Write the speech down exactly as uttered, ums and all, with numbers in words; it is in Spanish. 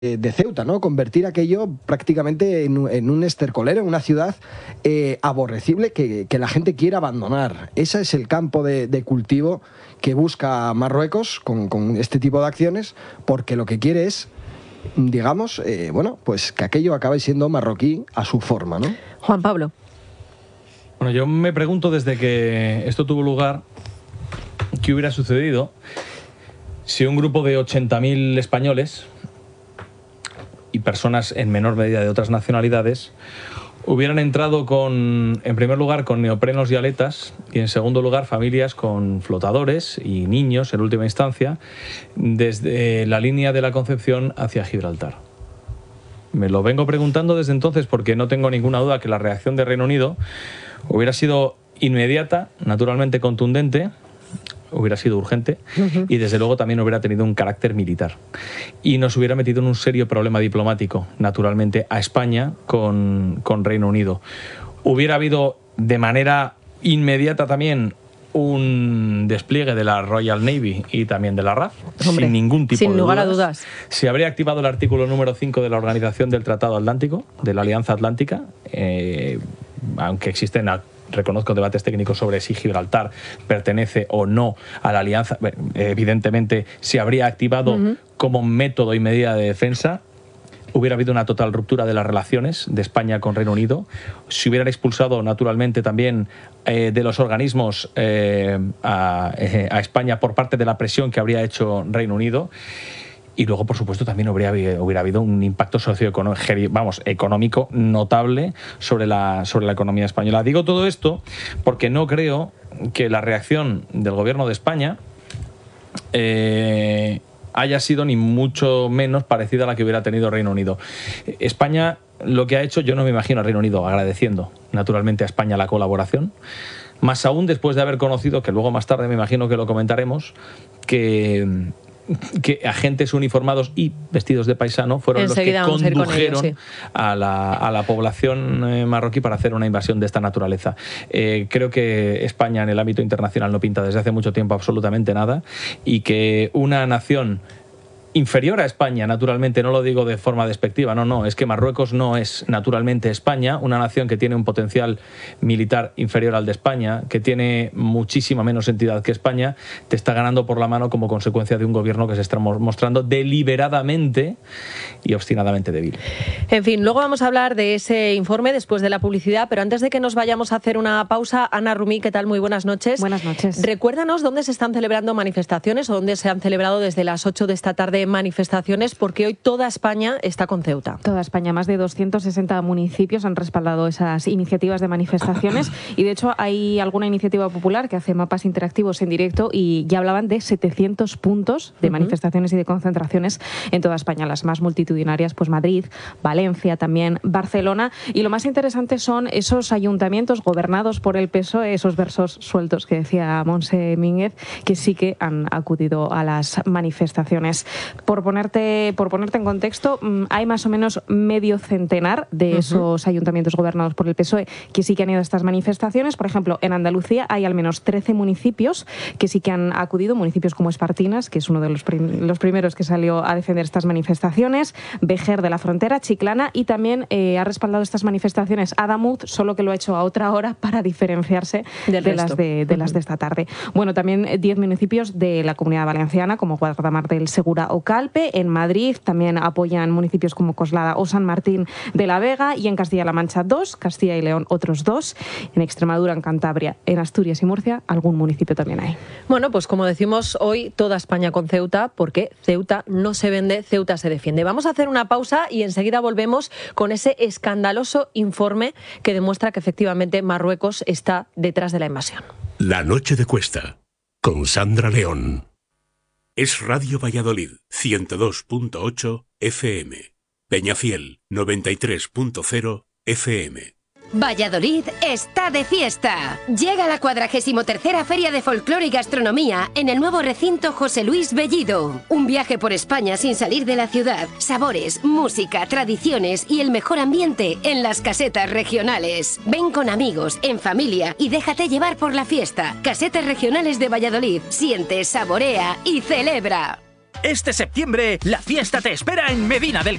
de Ceuta, ¿no? Convertir aquello prácticamente en, en un estercolero, en una ciudad eh, aborrecible que, que la gente quiere abandonar. Ese es el campo de, de cultivo que busca Marruecos con, con este tipo de acciones, porque lo que quiere es, digamos, eh, bueno, pues que aquello acabe siendo marroquí a su forma, ¿no? Juan Pablo. Bueno, yo me pregunto desde que esto tuvo lugar, ¿qué hubiera sucedido si un grupo de ochenta mil españoles y personas en menor medida de otras nacionalidades hubieran entrado con, en primer lugar, con neoprenos y aletas, y en segundo lugar, familias con flotadores y niños, en última instancia, desde la línea de la Concepción hacia Gibraltar? Me lo vengo preguntando desde entonces porque no tengo ninguna duda que la reacción de Reino Unido hubiera sido inmediata, naturalmente contundente, hubiera sido urgente uh-huh. y desde luego también hubiera tenido un carácter militar y nos hubiera metido en un serio problema diplomático, naturalmente, a España con, con Reino Unido. Hubiera habido de manera inmediata también un despliegue de la Royal Navy y también de la R A F, Hombre, sin ningún tipo sin de lugar dudas. a dudas. Se habría activado el artículo número cinco de la Organización del Tratado Atlántico, de la Alianza Atlántica, eh, aunque existen... A, reconozco debates técnicos sobre si Gibraltar pertenece o no a la alianza. Evidentemente se habría activado uh-huh. como método y medida de defensa. Hubiera habido una total ruptura de las relaciones de España con Reino Unido. Se hubieran expulsado naturalmente también eh, de los organismos eh, a, eh, a España por parte de la presión que habría hecho Reino Unido. Y luego, por supuesto, también hubiera, hubiera habido un impacto socioeconómico, vamos, económico notable sobre la, sobre la economía española. Digo todo esto porque no creo que la reacción del gobierno de España eh, haya sido ni mucho menos parecida a la que hubiera tenido Reino Unido. España, lo que ha hecho, yo no me imagino a Reino Unido agradeciendo naturalmente a España la colaboración, más aún después de haber conocido, que luego más tarde me imagino que lo comentaremos, que... que agentes uniformados y vestidos de paisano fueron Enseguida los que condujeron a, ellos, sí. a, la, a la población eh, marroquí para hacer una invasión de esta naturaleza. Eh, creo que España en el ámbito internacional no pinta desde hace mucho tiempo absolutamente nada y que una nación inferior a España, naturalmente, no lo digo de forma despectiva, no, no, es que Marruecos no es naturalmente España, una nación que tiene un potencial militar inferior al de España, que tiene muchísima menos entidad que España, te está ganando por la mano como consecuencia de un gobierno que se está mostrando deliberadamente y obstinadamente débil. En fin, luego vamos a hablar de ese informe después de la publicidad, pero antes de que nos vayamos a hacer una pausa, Ana Rumí, ¿qué tal? Muy buenas noches. Buenas noches. Recuérdanos dónde se están celebrando manifestaciones o dónde se han celebrado desde las ocho de esta tarde manifestaciones, porque hoy toda España está con Ceuta. Toda España, más de doscientos sesenta municipios han respaldado esas iniciativas de manifestaciones y de hecho hay alguna iniciativa popular que hace mapas interactivos en directo y ya hablaban de setecientos puntos de uh-huh. manifestaciones y de concentraciones en toda España, las más multitudinarias, pues Madrid, Valencia, también Barcelona, y lo más interesante son esos ayuntamientos gobernados por el P S O E, esos versos sueltos que decía Montse Mínguez, que sí que han acudido a las manifestaciones. Por ponerte, por ponerte en contexto, hay más o menos medio centenar de esos uh-huh. ayuntamientos gobernados por el P S O E que sí que han ido a estas manifestaciones. Por ejemplo, en Andalucía hay al menos trece municipios que sí que han acudido, municipios como Espartinas, que es uno de los, prim- los primeros que salió a defender estas manifestaciones, Vejer de la Frontera, Chiclana, y también eh, ha respaldado estas manifestaciones Adamuz, solo que lo ha hecho a otra hora para diferenciarse Del de, las de, de uh-huh. las de esta tarde. Bueno, también diez municipios de la Comunidad Valenciana, como Guardamar del Segura o Calpe. En Madrid también apoyan municipios como Coslada o San Martín de la Vega, y en Castilla-La Mancha dos, Castilla y León otros dos, en Extremadura, en Cantabria, en Asturias y Murcia algún municipio también hay. Bueno, pues como decimos hoy, toda España con Ceuta, porque Ceuta no se vende, Ceuta se defiende. Vamos a hacer una pausa y enseguida volvemos con ese escandaloso informe que demuestra que efectivamente Marruecos está detrás de la invasión. La noche de Cuesta, con Sandra León. Es Radio Valladolid, ciento dos punto ocho F M. Peñafiel, noventa y tres punto cero F M. Valladolid está de fiesta. Llega la cuadragésimo tercera Feria de Folclore y Gastronomía en el nuevo recinto José Luis Bellido. Un viaje por España sin salir de la ciudad. Sabores, música, tradiciones y el mejor ambiente en las casetas regionales. Ven con amigos, en familia y déjate llevar por la fiesta. Casetas regionales de Valladolid. Siente, saborea y celebra. Este septiembre, la fiesta te espera en Medina del